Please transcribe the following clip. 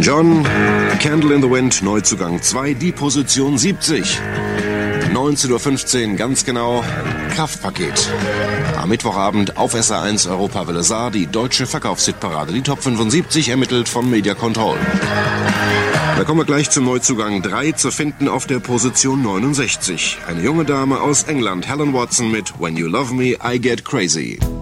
John, Candle in the Wind, Neuzugang 2, die Position 70. 19:15 Uhr, ganz genau, Kraftpaket. Am Mittwochabend auf SR1 Europa Welle Saar, die deutsche Verkaufshitparade. Die Top 75 ermittelt von Media Control. Da kommen wir gleich zum Neuzugang 3, zu finden auf der Position 69. Eine junge Dame aus England, Helen Watson mit When You Love Me, I Get Crazy.